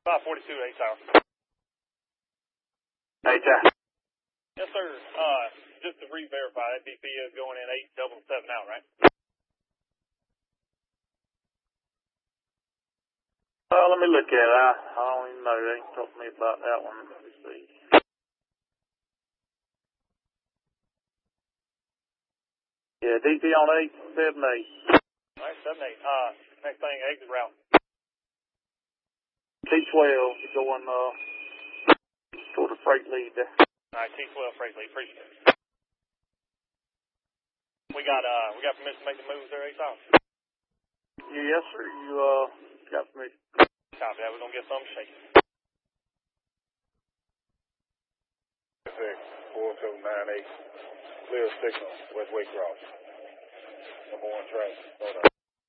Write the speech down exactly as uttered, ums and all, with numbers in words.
five forty-two, eight tower. Eight tower. Yes, sir. Uh, just to re-verify, that B P is going in eight double seven out, right? Uh, let me look at it. I, I don't even know. They ain't talked to me about that one. Let me see. Yeah, D P on eight, seven eight. All right, seven eight. Uh, next thing, exit route. T twelve, going, uh, toward the freight lead there. All right, T twelve freight lead. Appreciate it. We got, uh, we got permission to make the moves there, eight tower. Yeah, yes, sir. You, uh, got permission. Copy that. We're going to get some shaking. six four two nine eight, clear signal, West Waycross. Number one track, hold on.